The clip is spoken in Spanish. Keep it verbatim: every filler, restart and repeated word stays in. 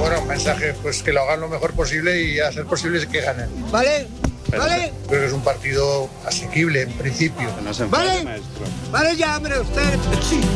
bueno, un mensaje, pues que lo hagan lo mejor posible y a ser posible que ganen. ¿Vale? Pero ¿Vale? Creo que es un partido asequible en principio. ¿Vale? ¿Vale ya, hombre, usted? Sí.